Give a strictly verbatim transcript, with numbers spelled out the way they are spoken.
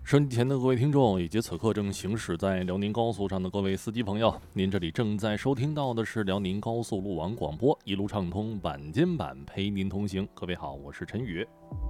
收音机前的各位听众，以及此刻正行驶在辽宁高速上的各位司机朋友，您这里正在收听到的是辽宁高速路网广播，一路畅通，晚间版陪您同行。各位好，我是陈宇。